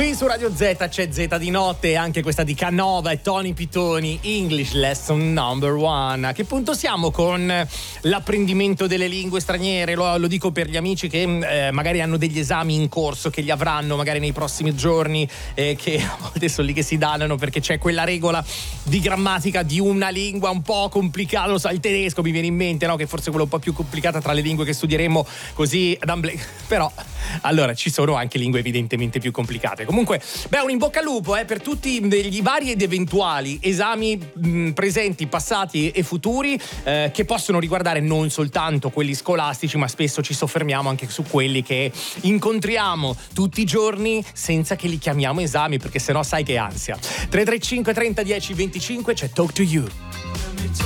Qui su Radio Z c'è Z di notte, anche questa di Canova e Tony Pitoni, English Lesson Number 1. A che punto siamo con l'apprendimento delle lingue straniere? Lo dico per gli amici che magari hanno degli esami in corso, che li avranno magari nei prossimi giorni, che a volte sono lì che si danno perché c'è quella regola di grammatica di una lingua un po' complicata. Lo so, il tedesco mi viene in mente, no? Che forse è quella un po' più complicata tra le lingue che studieremo così però allora ci sono anche lingue evidentemente più complicate. Comunque, un in bocca al lupo per tutti gli vari ed eventuali esami presenti, passati e futuri, che possono riguardare non soltanto quelli scolastici, ma spesso ci soffermiamo anche su quelli che incontriamo tutti i giorni senza che li chiamiamo esami, perché sennò sai che ansia. 335 30 10 25 c'è Talk to You.